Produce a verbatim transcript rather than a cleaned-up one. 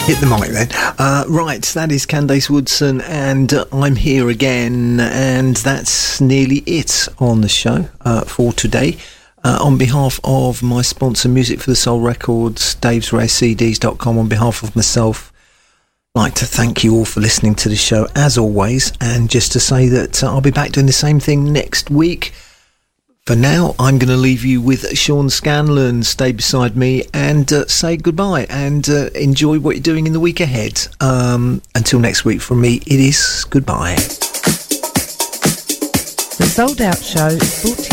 Hit the mic then. Uh, right, that is Candace Woodson, and uh, I'm here again, and that's nearly it on the show uh, for today. Uh, on behalf of my sponsor, Music for the Soul Records, daves rare c ds dot com, on behalf of myself, I'd like to thank you all for listening to the show, as always, and just to say that uh, I'll be back doing the same thing next week. For now, I'm going to leave you with Sean Scanlon, Stay Beside Me, and uh, say goodbye, and uh, enjoy what you're doing in the week ahead. Um, until next week, from me, it is goodbye. The Souled Out Show is brought to